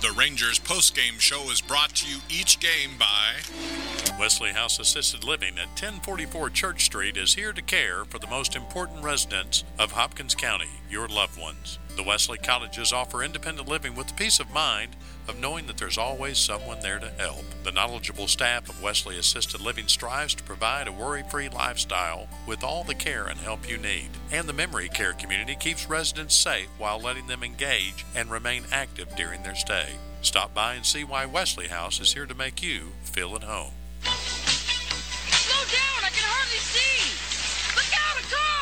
The Rangers postgame show is brought to you each game by Wesley House Assisted Living at 1044 Church Street is here to care for the most important residents of Hopkins County, your loved ones. The Wesley Cottages offer independent living with the peace of mind of knowing that there's always someone there to help. The knowledgeable staff of Wesley Assisted Living strives to provide a worry-free lifestyle with all the care and help you need. And the memory care community keeps residents safe while letting them engage and remain active during their stay. Stop by and see why Wesley House is here to make you feel at home. Slow down! I can hardly see! Look out,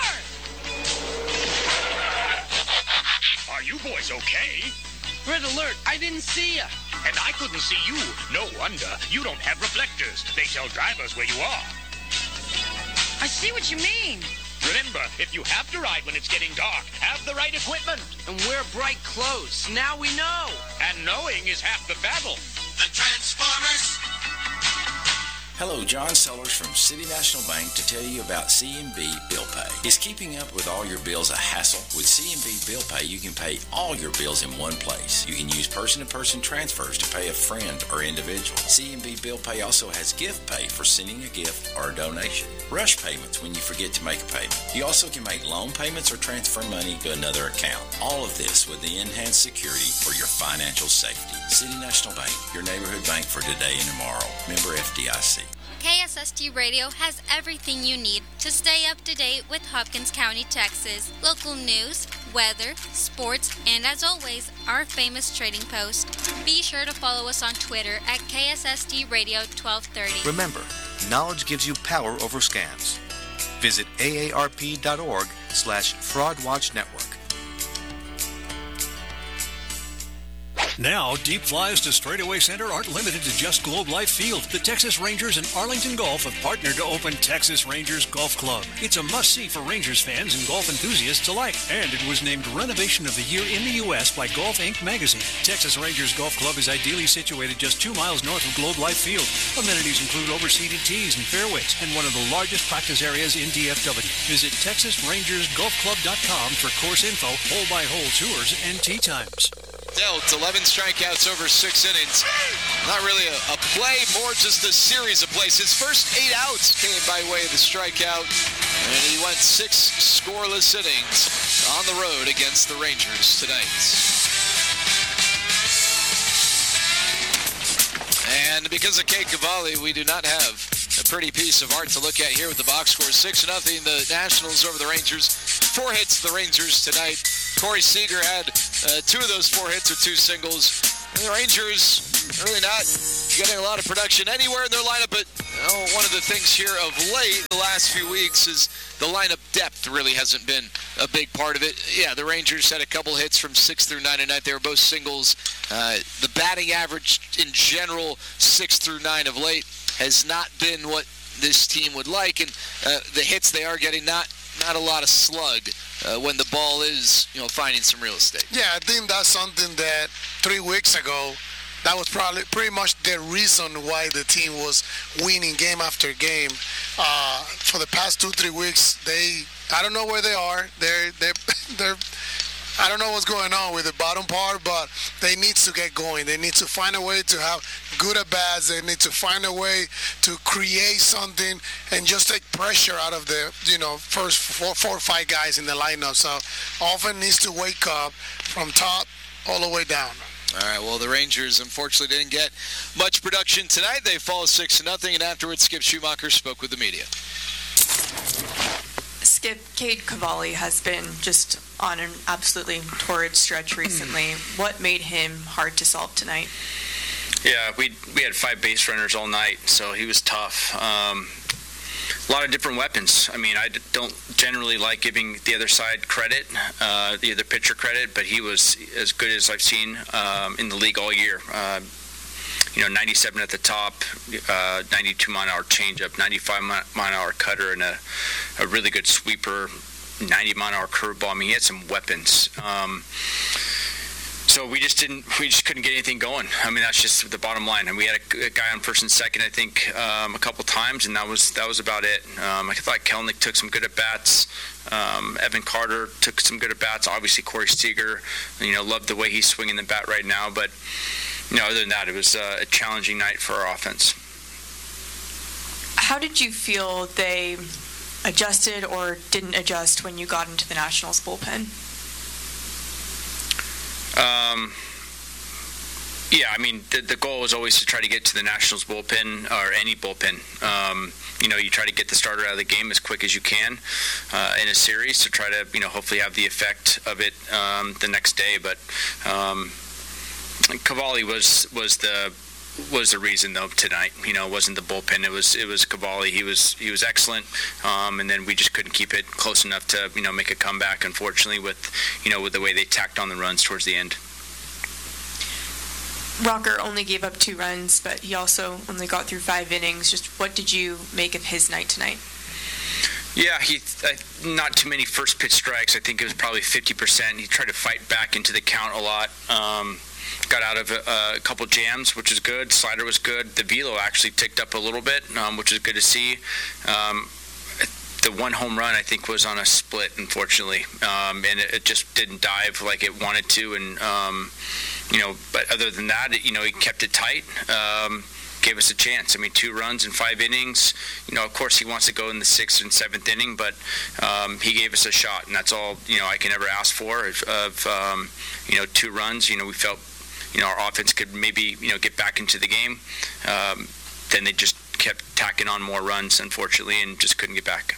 a car! Are you boys okay? Red alert! I didn't see ya! And I couldn't see you. No wonder. You don't have reflectors. They tell drivers where you are. I see what you mean! Remember, if you have to ride when it's getting dark, have the right equipment. And wear bright clothes. Now we know! And knowing is half the battle. The Transformers! Hello, John Sellers from City National Bank to tell you about CMB Bill Pay. Is keeping up with all your bills a hassle? With CMB Bill Pay, you can pay all your bills in one place. You can use person-to-person transfers to pay a friend or individual. CMB Bill Pay also has gift pay for sending a gift or a donation. Rush payments when you forget to make a payment. You also can make loan payments or transfer money to another account. All of this with the enhanced security for your financial safety. City National Bank, your neighborhood bank for today and tomorrow. Member FDIC. KSST Radio has everything you need to stay up to date with Hopkins County, Texas. Local news, weather, sports, and as always, our famous trading post. Be sure to follow us on Twitter at KSST Radio 1230. Remember, knowledge gives you power over scams. Visit aarp.org/fraudwatchnetwork. Now, deep flies to Straightaway Center aren't limited to just Globe Life Field. The Texas Rangers and Arlington Golf have partnered to open Texas Rangers Golf Club. It's a must-see for Rangers fans and golf enthusiasts alike. And it was named Renovation of the Year in the U.S. by Golf Inc. magazine. Texas Rangers Golf Club is ideally situated just 2 miles north of Globe Life Field. Amenities include overseated tees and fairways and one of the largest practice areas in DFW. Visit TexasRangersGolfClub.com for course info, hole-by-hole tours, and tee times. Dealt 11 strikeouts over 6 innings. Not really a play, more just a series of plays. His first 8 outs came by way of the strikeout, and he went 6 scoreless innings on the road against the Rangers tonight. And because of Kate Cavalli, we do not have a pretty piece of art to look at here with the box score. 6-0, the Nationals over the Rangers. 4 hits to the Rangers tonight. Corey Seager had 2 of those 4 hits with 2 singles. And the Rangers really not getting a lot of production anywhere in their lineup, but one of the things here of late, the last few weeks, is the lineup depth really hasn't been a big part of it. Yeah, the Rangers had a couple hits from 6 through 9 tonight. They were both singles. The batting average in general, 6 through 9 of late, has not been what this team would like, and the hits they are getting, not a lot of slug when the ball is, finding some real estate. Yeah, I think that's something that 3 weeks ago, that was probably pretty much the reason why the team was winning game after game. For the past 2-3 weeks, I don't know where they are. They're I don't know what's going on with the bottom part, but they need to get going. They need to find a way to have good at-bats. They need to find a way to create something and just take pressure out of the, first 4 or 5 guys in the lineup. So offense needs to wake up from top all the way down. All right, well, the Rangers unfortunately didn't get much production tonight. They fall 6-0, and afterwards Skip Schumacher spoke with the media. Skip, Cade Cavalli has been just on an absolutely torrid stretch recently. What made him hard to solve tonight? Yeah, we had 5 base runners all night, so he was tough. A lot of different weapons. I mean, I don't generally like giving the other side credit, the other pitcher credit, but he was as good as I've seen in the league all year. 97 at the top, 92-mile-an-hour changeup, 95-mile-an-hour cutter, and a really good sweeper, 90-mile-an-hour curveball. I mean, he had some weapons. So we just couldn't get anything going. I mean, that's just the bottom line. And we had a guy on first and second, I think, a couple times, and that was about it. I thought Kelnick took some good at bats. Evan Carter took some good at bats. Obviously, Corey Seager, loved the way he's swinging the bat right now. But other than that, it was a challenging night for our offense. How did you feel they adjusted or didn't adjust when you got into the Nationals bullpen? Yeah, I mean, the goal was always to try to get to the Nationals bullpen or any bullpen. You try to get the starter out of the game as quick as you can in a series to try to, hopefully have the effect of it the next day. But Cavalli was the reason though tonight. It wasn't the bullpen. It was Cavalli. He was excellent, and then we just couldn't keep it close enough to make a comeback. Unfortunately, with the way they tacked on the runs towards the end. Rocker only gave up 2 runs, but he also only got through 5 innings. Just what did you make of his night tonight? Yeah, not too many first pitch strikes. I think it was probably 50%. He tried to fight back into the count a lot. Got out of a couple jams, which is good. Slider was good. The velo actually ticked up a little bit, which is good to see. The one home run, I think, was on a split, unfortunately, and it just didn't dive like it wanted to. And but other than that, he kept it tight. Gave us a chance. I mean, 2 runs in 5 innings. Of course, he wants to go in the 6th and 7th inning, but he gave us a shot, and that's all I can ever ask for. Of 2 runs, we felt our offense could maybe get back into the game. Then they just kept tacking on more runs, unfortunately, and just couldn't get back.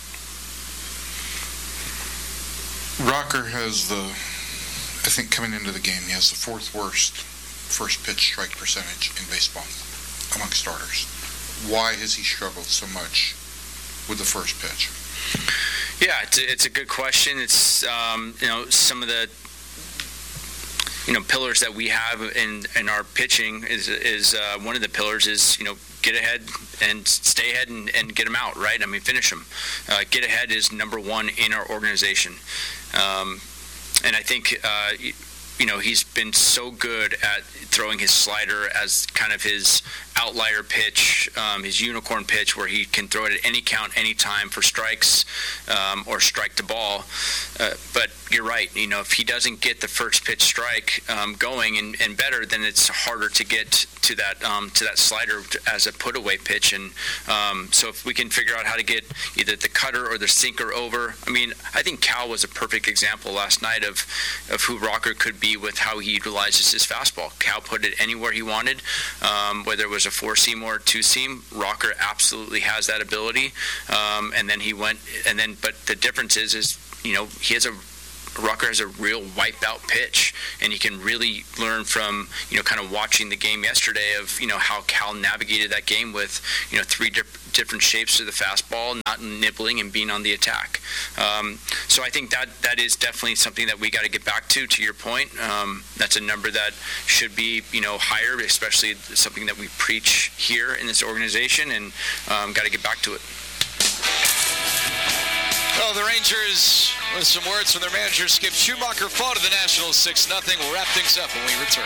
Rocker has I think coming into the game, he has the 4th worst first pitch strike percentage in baseball among starters. Why has he struggled so much with the first pitch? Yeah, it's a good question. It's some of the pillars that we have in our pitching is one of the pillars is get ahead and stay ahead and get them out, right? I mean, finish them. Get ahead is number 1 in our organization, and I think he's been so good at throwing his slider as kind of his outlier pitch, his unicorn pitch, where he can throw it at any count, any time for strikes or strike the ball. But you're right. If he doesn't get the first pitch strike going and better, then it's harder to get to that slider as a put away pitch. And so if we can figure out how to get either the cutter or the sinker over, I mean, I think Cal was a perfect example last night of who Rocker could be with how he utilizes his fastball. Cal put it anywhere he wanted, whether it was a 4-seam or a 2-seam. Rocker absolutely has that ability, and then he went, but the difference is Rocker has a real wipeout pitch, and you can really learn from kind of watching the game yesterday of how Cal navigated that game with 3 different shapes to the fastball, not nibbling and being on the attack. So I think that is definitely something that we got to get back to your point. That's a number that should be higher, especially something that we preach here in this organization, and got to get back to it. Well, the Rangers, with some words from their manager, Skip Schumacher, fall to the Nationals 6-0. We'll wrap things up when we return.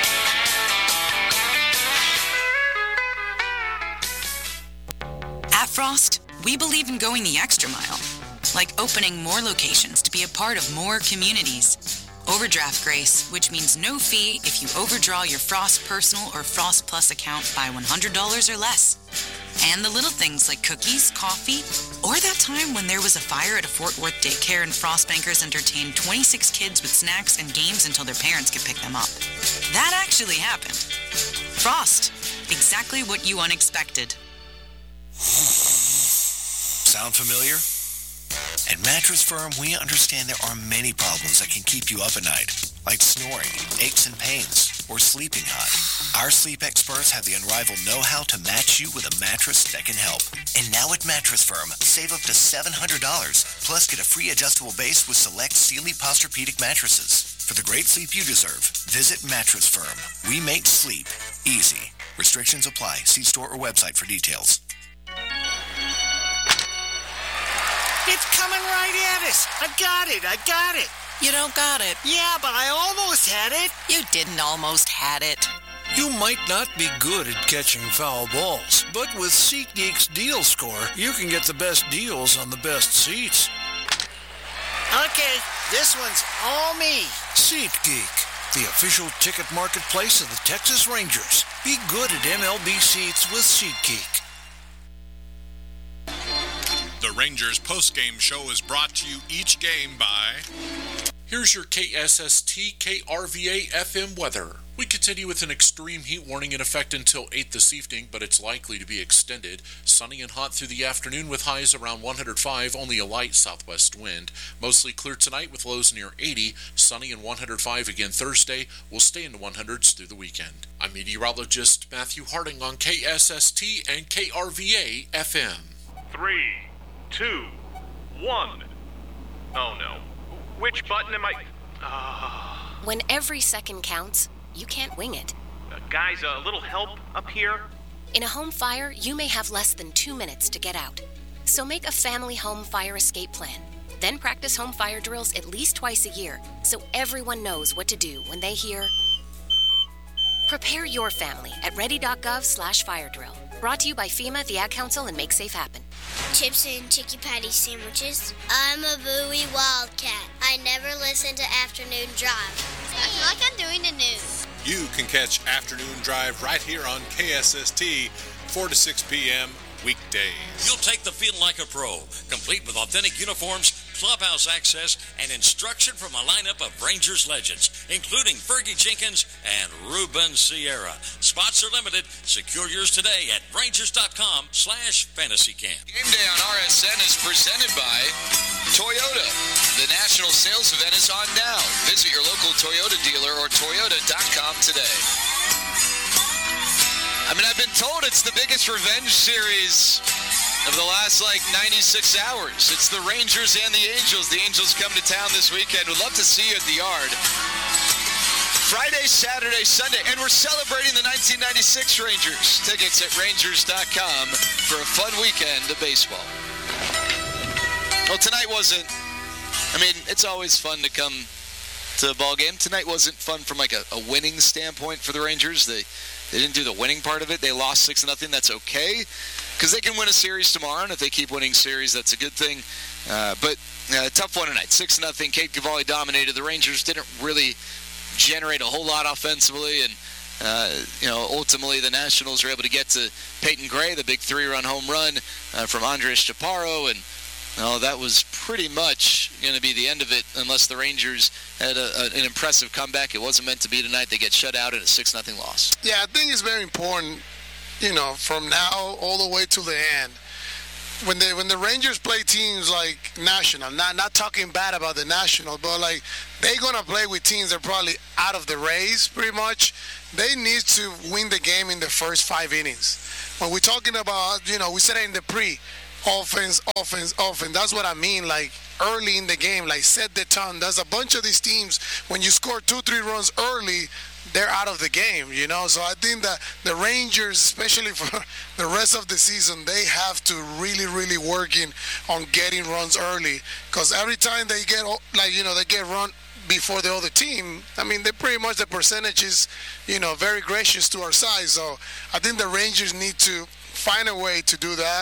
At Frost, we believe in going the extra mile, like opening more locations to be a part of more communities. Overdraft grace, which means no fee if you overdraw your Frost Personal or Frost Plus account by $100 or less. And the little things like cookies, coffee, or that time when there was a fire at a Fort Worth daycare and Frost Bankers entertained 26 kids with snacks and games until their parents could pick them up. That actually happened. Frost, exactly what you unexpected. Sound familiar? At Mattress Firm, we understand there are many problems that can keep you up at night, like snoring, aches and pains, or sleeping hot. Our sleep experts have the unrivaled know-how to match you with a mattress that can help. And now at Mattress Firm, save up to $700, plus get a free adjustable base with select Sealy Posturepedic mattresses. For the great sleep you deserve, visit Mattress Firm. We make sleep easy. Restrictions apply. See store or website for details. It's coming right at us. I got it. You don't got it. Yeah, but I almost had it. You didn't almost had it. You might not be good at catching foul balls, but with SeatGeek's Deal Score, you can get the best deals on the best seats. Okay, this one's all me. SeatGeek, the official ticket marketplace of the Texas Rangers. Be good at MLB seats with SeatGeek. The Rangers postgame show is brought to you each game by... Here's your KSST KRVA FM weather. We continue with an extreme heat warning in effect until 8 this evening, but it's likely to be extended. Sunny and hot through the afternoon with highs around 105, only a light southwest wind. Mostly clear tonight with lows near 80. Sunny and 105 again Thursday. We'll stay in the 100s through the weekend. I'm meteorologist Matthew Harding on KSST and KRVA FM. 3, 2, 1. Oh no. Which button am I... When every second counts, you can't wing it. Guys, a little help up here? In a home fire, you may have less than 2 minutes to get out. So make a family home fire escape plan. Then practice home fire drills at least twice a year so everyone knows what to do when they hear... Prepare your family at ready.gov/fire drill. Brought to you by FEMA, the Ad Council, and Make Safe Happen. Chips and Chicky Patty sandwiches. I'm a Bowie Wildcat. I never listen to Afternoon Drive. I feel like I'm doing the news. You can catch Afternoon Drive right here on KSST, 4 to 6 p.m. weekdays. You'll take the field like a pro, complete with authentic uniforms, clubhouse access, and instruction from a lineup of Rangers legends, including Fergie Jenkins and Ruben Sierra. Spots are limited. Secure yours today at Rangers.com/fantasycamp. Game Day on RSN is presented by Toyota. The national sales event is on now. Visit your local Toyota dealer or Toyota.com today. I mean, I've been told it's the biggest revenge series of the last, 96 hours. It's the Rangers and the Angels. The Angels come to town this weekend. Would love to see you at the Yard. Friday, Saturday, Sunday, and we're celebrating the 1996 Rangers. Tickets at Rangers.com for a fun weekend of baseball. Well, tonight wasn't... it's always fun to come to a ball game. Tonight wasn't fun from, a winning standpoint for the Rangers. They didn't do the winning part of it. They lost 6-0. That's okay, because they can win a series tomorrow, and if they keep winning series, that's a good thing. But tough one tonight. 6-0. Kate Cavalli dominated. The Rangers didn't really generate a whole lot offensively, and ultimately the Nationals were able to get to Peyton Gray, the big 3-run home run from Andres Chaparro, and that was pretty much going to be the end of it unless the Rangers had an impressive comeback. It wasn't meant to be tonight. They get shut out in a 6-0 loss. Yeah, I think it's very important, from now all the way to the end. When the Rangers play teams like National, not talking bad about the National, but they're gonna play with teams that are probably out of the race pretty much. They need to win the game in the first 5 innings. When we're talking about, we said it in the offense. That's what I mean. Early in the game, set the tone. There's a bunch of these teams, when you score 2-3 runs early, they're out of the game, So I think that the Rangers, especially for the rest of the season, they have to really, really work on getting runs early. Because every time they get, they get run before the other team, they pretty much, the percentage is, very gracious to our side. So I think the Rangers need to find a way to do that.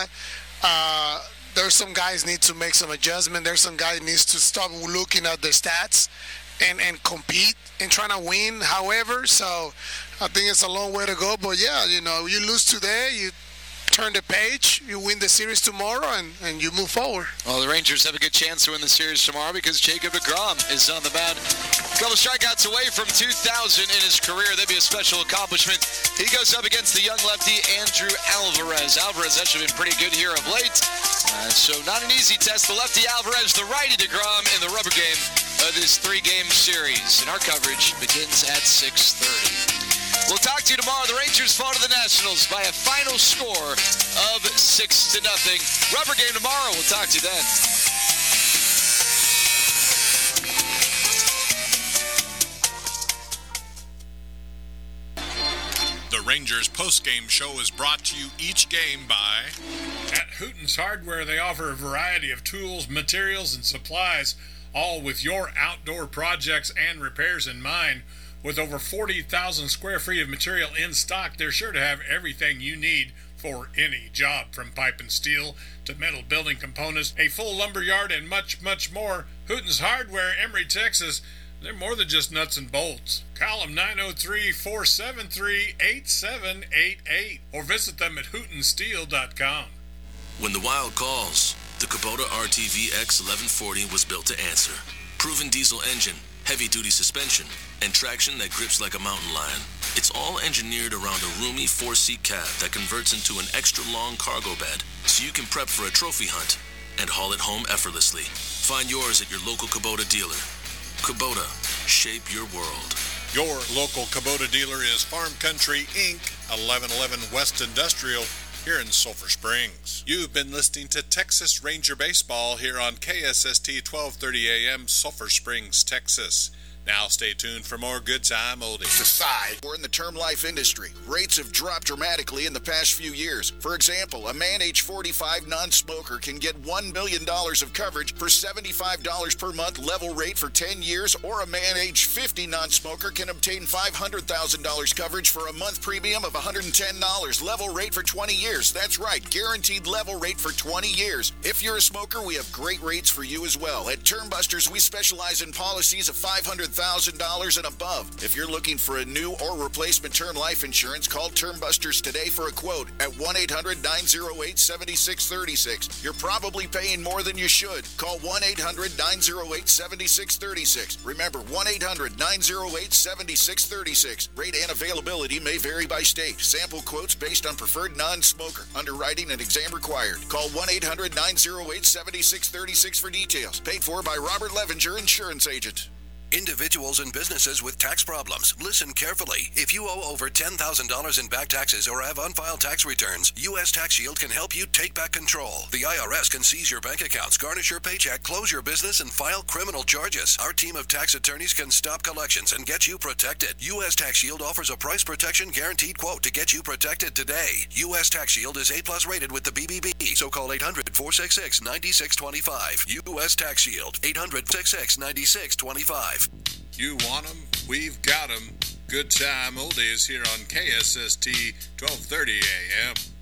There's some guys need to make some adjustment. There's some guys needs to stop looking at the stats and compete and trying to win. However, so I think it's a long way to go. But yeah, you lose today, you turn the page, you win the series tomorrow, and you move forward. Well, the Rangers have a good chance to win the series tomorrow because Jacob deGrom is on the mound. A couple strikeouts away from 2,000 in his career. That'd be a special accomplishment. He goes up against the young lefty Andrew Alvarez. Alvarez actually been pretty good here of late, so not an easy test. The lefty Alvarez, the righty deGrom in the rubber game of this 3-game series. And our coverage begins at 6:30. We'll talk to you tomorrow. The Rangers fall to the Nationals by a final score of 6-0. Rubber game tomorrow. We'll talk to you then. The Rangers postgame show is brought to you each game by... At Hooten's Hardware, they offer a variety of tools, materials, and supplies, all with your outdoor projects and repairs in mind. With over 40,000 square feet of material in stock, they're sure to have everything you need for any job, from pipe and steel to metal building components, a full lumber yard, and much, much more. Hooten's Hardware, Emory, Texas. They're more than just nuts and bolts. Call them 903-473-8788 or visit them at hootensteel.com. When the wild calls, the Kubota RTV X1140 was built to answer. Proven diesel engine, heavy-duty suspension, and traction that grips like a mountain lion. It's all engineered around a roomy 4-seat cab that converts into an extra-long cargo bed, so you can prep for a trophy hunt and haul it home effortlessly. Find yours at your local Kubota dealer. Kubota, shape your world. Your local Kubota dealer is Farm Country, Inc., 1111 West Industrial, here in Sulphur Springs. You've been listening to Texas Ranger Baseball here on KSST 1230 AM, Sulphur Springs, Texas. Now stay tuned for more Good Time Oldies. Aside, we're in the term life industry. Rates have dropped dramatically in the past few years. For example, a man age 45 non-smoker can get $1 million of coverage for $75 per month level rate for 10 years, or a man age 50 non-smoker can obtain $500,000 coverage for a month premium of $110 level rate for 20 years. That's right, guaranteed level rate for 20 years. If you're a smoker, we have great rates for you as well. At Termbusters, we specialize in policies of $500,000 and above. If you're looking for a new or replacement term life insurance, call Termbusters today for a quote at 1-800-908-7636. You're probably paying more than you should. Call 1-800-908-7636. Remember, 1-800-908-7636. Rate and availability may vary by state. Sample quotes based on preferred non-smoker. Underwriting and exam required. Call 1-800-908-7636 for details. Paid for by Robert Levenger, Insurance Agent. Individuals and businesses with tax problems, listen carefully. If you owe over $10,000 in back taxes or have unfiled tax returns, U.S. Tax Shield can help you take back control. The IRS can seize your bank accounts, garnish your paycheck, close your business, and file criminal charges. Our team of tax attorneys can stop collections and get you protected. U.S. Tax Shield offers a price protection guaranteed quote to get you protected today. U.S. Tax Shield is A+ rated with the BBB, so call 800-466-9625. U.S. Tax Shield, 800-466-9625. You want them? We've got them. Good Time Oldies here on KSST 1230 AM.